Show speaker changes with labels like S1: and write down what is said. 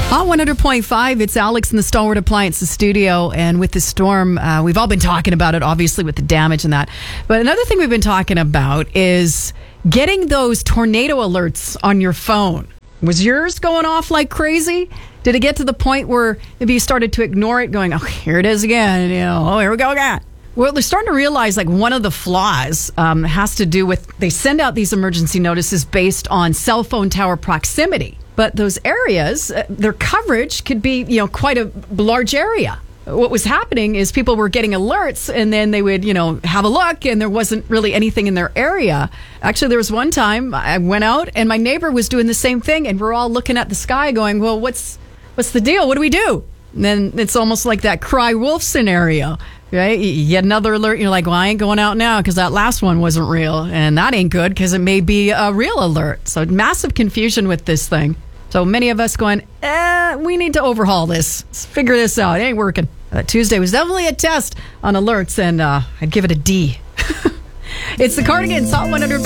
S1: On 100.5, it's Alex in the Stalwart Appliances studio. And with the storm, we've all been talking about it, obviously, with the damage and that. But another thing we've been talking about is getting those tornado alerts on your phone. Was yours going off like crazy? Did it get to the point where maybe you started to ignore it, going, oh, here it is again, oh, here we go again? Well, they're starting to realize like one of the flaws has to do with they send out these emergency notices based on cell phone tower proximity. But those areas, their coverage could be, quite a large area. What was happening is people were getting alerts and then they would, have a look and there wasn't really anything in their area. Actually, there was one time I went out and my neighbor was doing the same thing and we're all looking at the sky going, well, what's the deal? What do we do? And then it's almost like that cry wolf scenario, right? You get another alert. You're like, well, I ain't going out now because that last one wasn't real. And that ain't good because it may be a real alert. So massive confusion with this thing. So many of us going, we need to overhaul this. Let's figure this out. It ain't working. Tuesday was definitely a test on alerts, and I'd give it a D. It's the Cardigans, Hot 100.